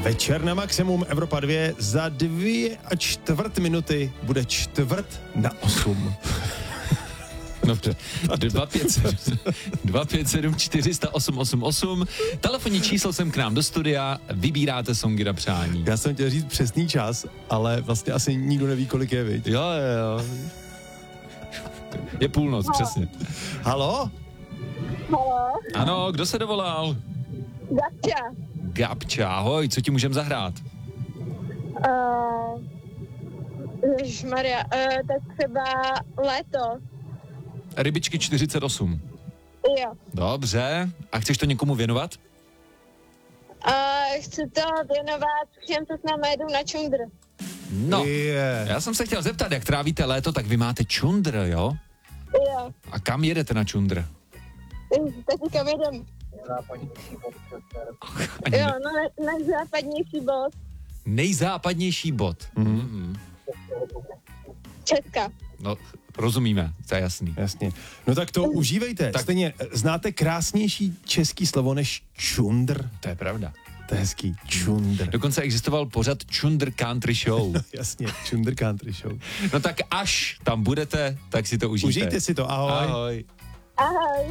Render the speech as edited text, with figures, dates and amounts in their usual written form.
Večer na Maximum Evropa 2 za 2,25 minuty bude 7:45. Dobře. 257 400 888. Telefonní číslo sem k nám do studia. Vybíráte songy na přání. Já jsem chtěl říct přesný čas, ale vlastně asi nikdo neví, kolik je, viď? Jo. Je půlnoc, přesně. Halo? Halo, Ano, kdo se dovolal? Gabča. Gabča, ahoj, co ti můžem zahrát? Ježmarja, tak třeba léto. Rybičky 48. Jo. Dobře. A chceš to někomu věnovat? Chci to věnovat všem, co s námi jedou na čundr. No, Yeah. já jsem se chtěl zeptat, jak trávíte léto, tak vy máte čundr, jo? Jo. A kam jedete na čundr? Teď kam jedem? Ani Jo, no nejzápadnější bod. Nejzápadnější bod. Česka. No, rozumíme, to je jasný. Jasně. No tak to užívejte. Tak. Stejně, znáte krásnější český slovo než čundr? To je pravda. To je hezký. Čundr. Dokonce existoval pořad Čundr Country Show. Jasně, čundr country show. No tak až tam budete, tak si to užijte. Užijte si to, ahoj. Ahoj. Ahoj.